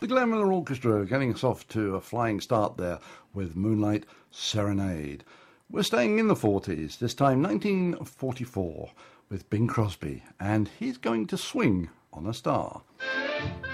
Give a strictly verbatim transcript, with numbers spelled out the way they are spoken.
Glenn Miller Orchestra getting us off to a flying start there with Moonlight Serenade. We're staying in the forties, this time nineteen forty-four, with Bing Crosby, and he's going to swing on a star.